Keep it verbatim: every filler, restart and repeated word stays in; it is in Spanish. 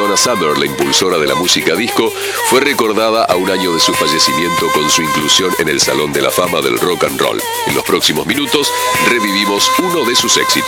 Donna Summer, la impulsora de la música disco, fue recordada a un año de su fallecimiento con su inclusión en el Salón de la Fama del Rock and Roll. En los próximos minutos revivimos uno de sus éxitos.